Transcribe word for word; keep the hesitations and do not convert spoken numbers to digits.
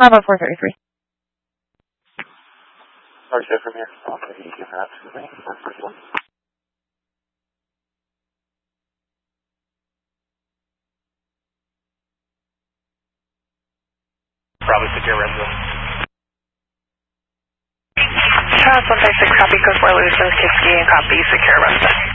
Bravo four thirty-three. Sorry, sir, from here. Okay, you give that to me. That's the first one. Bravo secure resident. Charles one five six, copy, code four, Lewis, Kiski, and copy, secure resident.